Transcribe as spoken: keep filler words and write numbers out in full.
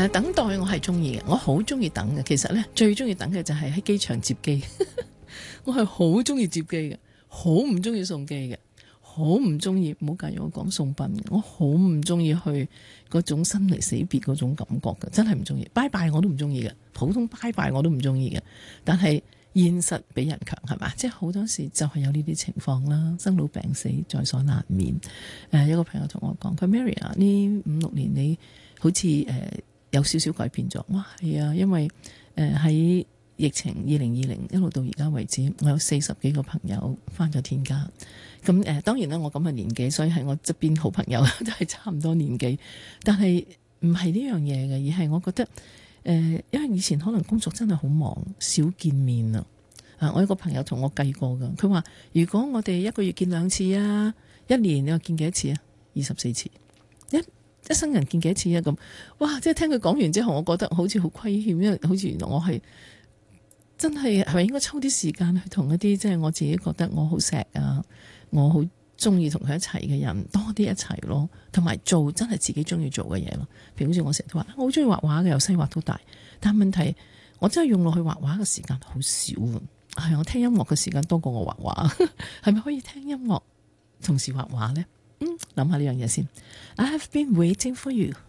呃、等待我係中意嘅，我好中意等嘅。其實咧最中意等嘅就係喺機場接機，我係好中意接機嘅，好唔中意送機嘅，好唔中意，唔好介意我講送殯，我好唔中意去嗰種生離死別嗰種感覺嘅，真係唔中意。拜拜我都唔中意嘅，普通拜拜我都唔中意嘅，但係現實比人強係嘛？即係好多時就係有呢啲情況啦，生老病死在所難免。誒、呃，有個朋友同我講，佢 Mary 啊，呢五六年你好似誒、呃、有少少改變咗。哇，係啊，因為誒喺、呃、疫情二零二零一路到而家為止，我有四十幾個朋友返咗天家。咁誒、呃，當然啦，我咁嘅年紀，所以係我側邊好朋友都係差唔多年紀，但係唔係呢樣嘢嘅，而係我覺得誒、呃，因為以前可能工作真係好忙，少見面啊。啊，我有個朋友同我計過㗎，佢話如果我哋一個月見兩次啊，一年你話見幾多次啊？二十四次，一一生人見幾多次啊？咁哇，即係聽佢講完之後，我覺得好似好虧欠，因為好似原來我係真係係咪應該抽啲時間去同一啲即係我自己覺得我好錫啊，我好中意同佢一齊嘅人多啲一齊咯，同埋做真係自己中意做嘅嘢咯。譬如好似我成日都話，我好中意畫畫嘅，由細畫到大，但係問題我真係用落去畫畫嘅時間好少啊。係我聽音樂嘅時間多過我畫畫，係咪可以聽音樂同時畫畫呢？嗯，諗下呢樣嘢先。I have been waiting for you。